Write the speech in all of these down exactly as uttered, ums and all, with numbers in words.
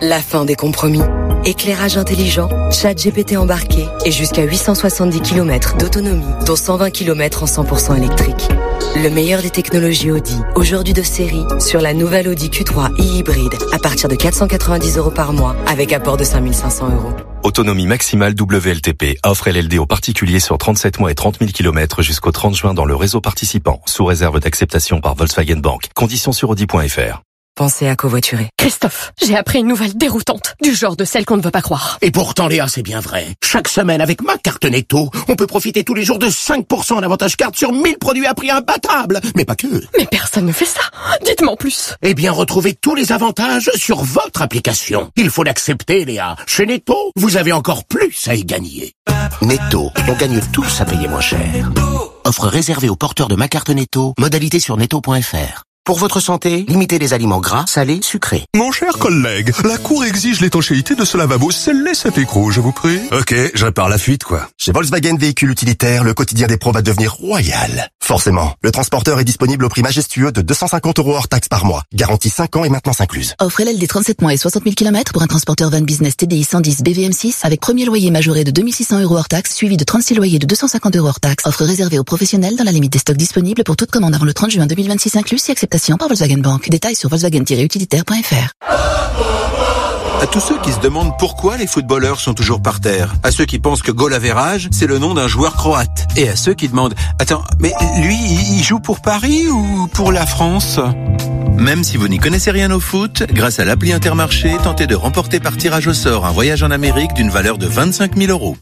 La fin des compromis. Éclairage intelligent, chat G P T embarqué et jusqu'à huit cent soixante-dix kilomètres d'autonomie, dont cent vingt kilomètres en cent pour cent électrique. Le meilleur des technologies Audi, aujourd'hui de série, sur la nouvelle Audi Q trois e-hybride, à partir de quatre cent quatre-vingt-dix euros par mois, avec apport de cinq mille cinq cents euros. Autonomie maximale W L T P. Offre L L D aux particuliers sur trente-sept mois et trente mille kilomètres jusqu'au trente juin dans le réseau participant, sous réserve d'acceptation par Volkswagen Bank. Conditions sur audi point f r. Pensez à covoiturer. Christophe, j'ai appris une nouvelle déroutante, du genre de celle qu'on ne veut pas croire. Et pourtant, Léa, c'est bien vrai. Chaque semaine, avec ma carte Netto, on peut profiter tous les jours de cinq pour cent d'avantage carte sur mille produits à prix imbattable. Mais pas que. Mais personne ne fait ça. Dites-moi en plus. Eh bien, retrouvez tous les avantages sur votre application. Il faut l'accepter, Léa. Chez Netto, vous avez encore plus à y gagner. Netto, on gagne tous à payer moins cher. Offre réservée aux porteurs de ma carte Netto. Modalité sur netto point f r. Pour votre santé, limitez les aliments gras, salés, sucrés. Mon cher collègue, la Cour exige l'étanchéité de ce lavabo. Scellez cet écrou, je vous prie. Ok, je répare la fuite, quoi. Chez Volkswagen Véhicules Utilitaires, le quotidien des pros va devenir royal. Forcément, le transporteur est disponible au prix majestueux de deux cent cinquante euros hors taxe par mois. Garantie cinq ans et maintenance incluse. Offre L L D trente-sept mois et soixante mille kilomètres pour un transporteur van business T D I cent dix B V M six avec premier loyer majoré de deux mille six cents euros hors taxe, suivi de trente-six loyers de deux cent cinquante euros hors taxe. Offre réservée aux professionnels dans la limite des stocks disponibles pour toute commande avant le trente juin deux mille vingt-six inclus, si acceptation par Volkswagen Bank. Détails sur volkswagen tiret utilitaire point f r. À tous ceux qui se demandent pourquoi les footballeurs sont toujours par terre, à ceux qui pensent que goal average, c'est le nom d'un joueur croate, et à ceux qui demandent « Attends, mais lui, il joue pour Paris ou pour la France ?» Même si vous n'y connaissez rien au foot, grâce à l'appli Intermarché, tentez de remporter par tirage au sort un voyage en Amérique d'une valeur de vingt-cinq mille euros.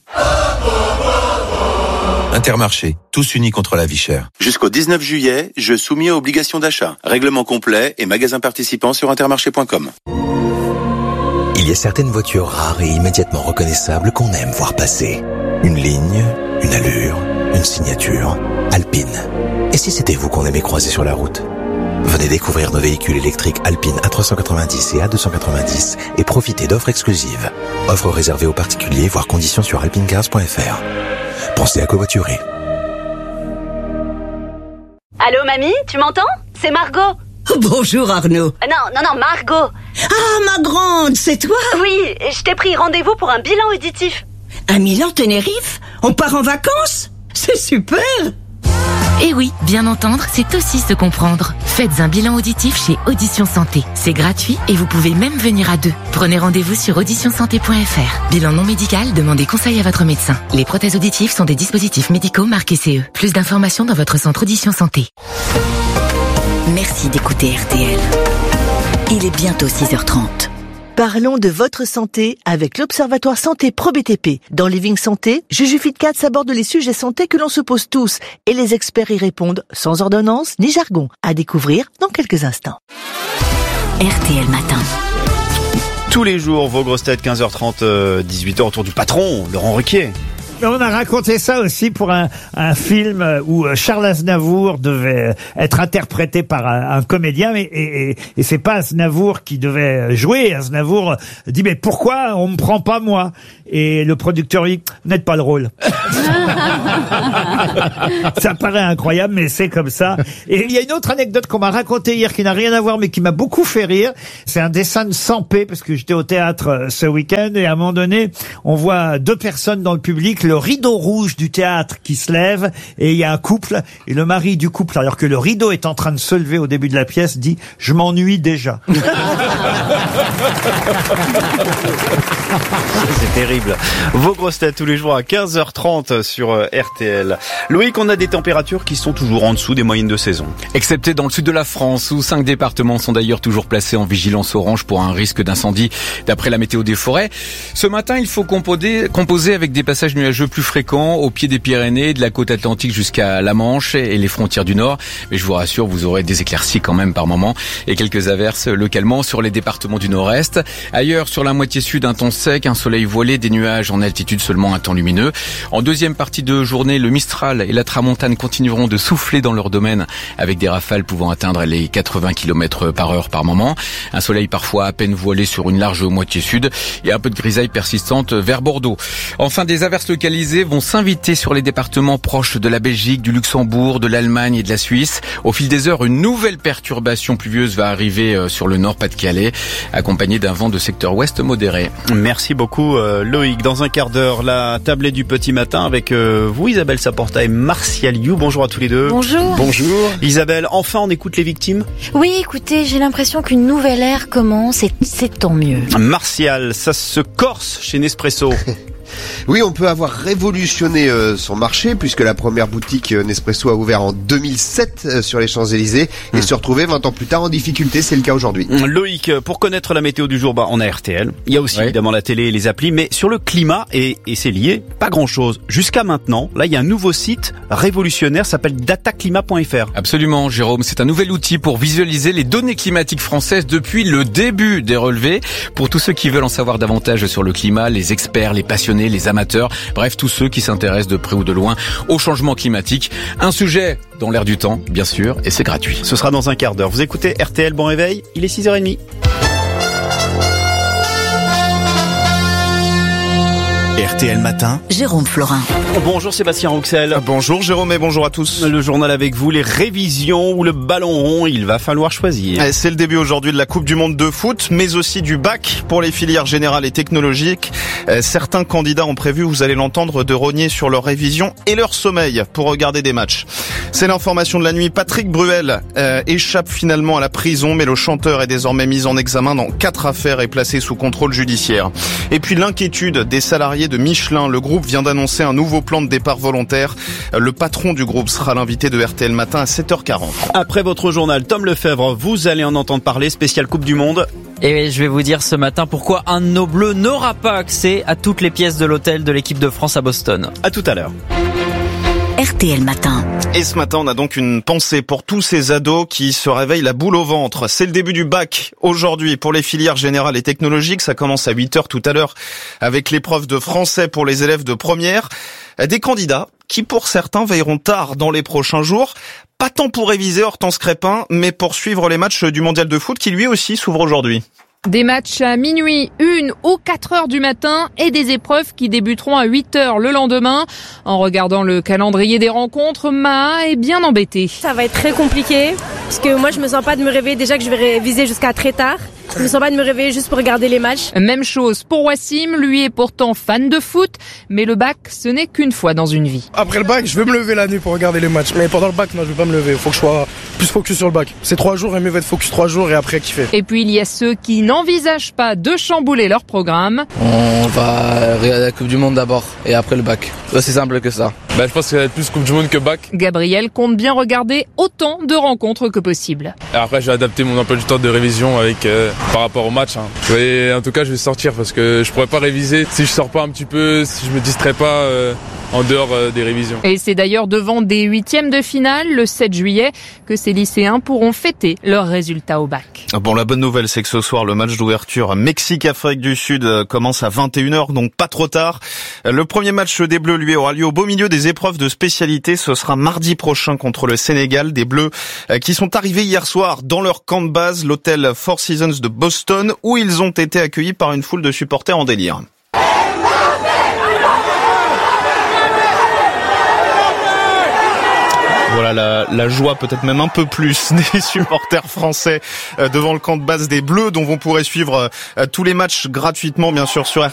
Intermarché, tous unis contre la vie chère. Jusqu'au dix-neuf juillet, je soumis à obligation d'achat. Règlement complet et magasin participant sur intermarché point com. Il y a certaines voitures rares et immédiatement reconnaissables qu'on aime voir passer. Une ligne, une allure, une signature. Alpine. Et si c'était vous qu'on aimait croiser sur la route ? Venez découvrir nos véhicules électriques Alpine A trois cent quatre-vingt-dix et A deux cent quatre-vingt-dix et profitez d'offres exclusives. Offres réservées aux particuliers, voire conditions sur alpine cars point f r. Pensez à covoiturer. Allô mamie, tu m'entends ? C'est Margot. Bonjour Arnaud. Non, non, non, Margot. Ah, ma grande, c'est toi ? Oui, je t'ai pris rendez-vous pour un bilan auditif. À Milan Tenerife ? On part en vacances ? C'est super ! Et oui, bien entendre, c'est aussi se comprendre. Faites un bilan auditif chez Audition Santé. C'est gratuit et vous pouvez même venir à deux. Prenez rendez-vous sur audition santé point f r. Bilan non médical, demandez conseil à votre médecin. Les prothèses auditives sont des dispositifs médicaux marqués C E. Plus d'informations dans votre centre Audition Santé. Merci d'écouter R T L. Il est bientôt six heures trente. Parlons de votre santé avec l'Observatoire Santé Pro B T P. Dans Living Santé, Juju Fitcats aborde les sujets santé que l'on se pose tous et les experts y répondent sans ordonnance ni jargon. À découvrir dans quelques instants. R T L Matin. Tous les jours, vos grosses têtes, quinze heures trente, dix-huit heures, autour du patron, Laurent Ruquier. On a raconté ça aussi pour un, un film où Charles Aznavour devait être interprété par un, un comédien, mais, et, et, et c'est pas Aznavour qui devait jouer. Aznavour dit mais pourquoi on me prend pas moi ? Et le producteur dit vous n'êtes pas le rôle. Ça paraît incroyable, mais c'est comme ça. Et il y a une autre anecdote qu'on m'a racontée hier qui n'a rien à voir, mais qui m'a beaucoup fait rire. C'est un dessin de Sampé, parce que j'étais au théâtre ce week-end et à un moment donné, on voit deux personnes dans le public. Le rideau rouge du théâtre qui se lève et il y a un couple et le mari du couple, alors que le rideau est en train de se lever au début de la pièce, dit « Je m'ennuie déjà ». C'est terrible. Vos grosses têtes tous les jours à quinze heures trente sur R T L. Loïc, on a des températures qui sont toujours en dessous des moyennes de saison. Excepté dans le sud de la France, où cinq départements sont d'ailleurs toujours placés en vigilance orange pour un risque d'incendie, d'après la météo des forêts. Ce matin, il faut composer, composer avec des passages nuageux plus fréquents au pied des Pyrénées, de la côte atlantique jusqu'à la Manche et les frontières du Nord. Mais je vous rassure, vous aurez des éclaircies quand même par moment et quelques averses localement sur les départements du Nord-Est. Ailleurs, sur la moitié sud, un temps sec, un soleil voilé, des nuages en altitude, seulement un temps lumineux. En deuxième deuxième partie de journée, le Mistral et la Tramontane continueront de souffler dans leur domaine avec des rafales pouvant atteindre les quatre-vingts kilomètres par heure par moment. Un soleil parfois à peine voilé sur une large moitié sud et un peu de grisaille persistante vers Bordeaux. Enfin, des averses localisées vont s'inviter sur les départements proches de la Belgique, du Luxembourg, de l'Allemagne et de la Suisse. Au fil des heures, une nouvelle perturbation pluvieuse va arriver sur le nord Pas-de-Calais, accompagnée d'un vent de secteur ouest modéré. Merci beaucoup euh, Loïc. Dans un quart d'heure, la tablée du petit matin avec euh, vous Isabelle Saporta et Martial You. Bonjour à tous les deux. Bonjour. Bonjour. Isabelle, enfin on écoute les victimes. Oui, écoutez, j'ai l'impression qu'une nouvelle ère commence et c'est tant mieux. Martial, ça se corse chez Nespresso. Oui, on peut avoir révolutionné euh, son marché puisque la première boutique euh, Nespresso a ouvert en deux mille sept euh, sur les Champs-Élysées et mmh. se retrouver vingt ans plus tard en difficulté, c'est le cas aujourd'hui. Loïc, pour connaître la météo du jour, bah, on a R T L. Il y a aussi ouais. évidemment la télé et les applis, mais sur le climat, et, et c'est lié, pas grand-chose. Jusqu'à maintenant, là, il y a un nouveau site révolutionnaire, s'appelle dataclimat point f r. Absolument, Jérôme. C'est un nouvel outil pour visualiser les données climatiques françaises depuis le début des relevés. Pour tous ceux qui veulent en savoir davantage sur le climat, les experts, les passionnés, les amateurs, bref, tous ceux qui s'intéressent de près ou de loin au changement climatique. Un sujet dans l'air du temps, bien sûr, et c'est gratuit. Ce sera dans un quart d'heure. Vous écoutez R T L, bon réveil, il est six heures trente. R T L Matin, Jérôme Florin. Bonjour Sébastien Rouxel. Bonjour Jérôme et bonjour à tous. Le journal avec vous, les révisions ou le ballon rond, il va falloir choisir. C'est le début aujourd'hui de la Coupe du Monde de foot, mais aussi du bac pour les filières générales et technologiques. Certains candidats ont prévu, vous allez l'entendre, de rogner sur leur révision et leur sommeil pour regarder des matchs. C'est l'information de la nuit. Patrick Bruel euh, échappe finalement à la prison, mais le chanteur est désormais mis en examen dans quatre affaires et placé sous contrôle judiciaire. Et puis l'inquiétude des salariés de Michelin. Le groupe vient d'annoncer un nouveau plan de départ volontaire. Le patron du groupe sera l'invité de R T L Matin à sept heures quarante. Après votre journal, Tom Lefebvre, vous allez en entendre parler, spécial Coupe du Monde. Et je vais vous dire ce matin pourquoi un de nos bleus n'aura pas accès à toutes les pièces de l'hôtel de l'équipe de France à Boston. À tout à l'heure. R T L Matin. Et ce matin, on a donc une pensée pour tous ces ados qui se réveillent la boule au ventre. C'est le début du bac aujourd'hui pour les filières générales et technologiques. Ça commence à huit heures tout à l'heure avec l'épreuve de français pour les élèves de première. Des candidats qui, pour certains, veilleront tard dans les prochains jours. Pas tant pour réviser Hortense Crépin, mais pour suivre les matchs du mondial de foot qui lui aussi s'ouvre aujourd'hui. Des matchs à minuit, une ou quatre heures du matin et des épreuves qui débuteront à huit heures le lendemain. En regardant le calendrier des rencontres, Maha est bien embêtée. Ça va être très compliqué parce que moi je me sens pas de me réveiller, déjà que je vais réviser jusqu'à très tard. Je me sens pas de me réveiller juste pour regarder les matchs. Même chose pour Wassim, lui est pourtant fan de foot, mais le bac, ce n'est qu'une fois dans une vie. Après le bac, je vais me lever la nuit pour regarder les matchs, mais pendant le bac, non, je vais pas me lever. Il faut que je sois plus focus sur le bac. C'est trois jours et mieux va être focus trois jours et après kiffer. Et puis il y a ceux qui n'envisagent pas de chambouler leur programme. On va regarder la Coupe du Monde d'abord et après le bac. C'est aussi simple que ça. Bah, je pense que ça va être plus Coupe du Monde que bac. Gabriel compte bien regarder autant de rencontres que possible. Et après, je vais adapter mon emploi du temps de révision avec euh, par rapport au match. Hein. Et en tout cas, je vais sortir parce que je pourrais pas réviser si je sors pas un petit peu, si je me distrais pas euh, en dehors euh, des révisions. Et c'est d'ailleurs devant des huitièmes de finale le sept juillet que ces lycéens pourront fêter leurs résultats au bac. Bon, la bonne nouvelle, c'est que ce soir, le match d'ouverture Mexique-Afrique du Sud commence à vingt et une heures, donc pas trop tard. Le premier match des Bleus, lui, aura lieu au beau milieu des épreuves de spécialité. Ce sera mardi prochain contre le Sénégal. Des Bleus qui sont arrivés hier soir dans leur camp de base, l'hôtel Four Seasons de Boston, où ils ont été accueillis par une foule de supporters en délire. Voilà la, la joie, peut-être même un peu plus, des supporters français devant le camp de base des Bleus, dont vous pourrez suivre tous les matchs gratuitement, bien sûr, sur R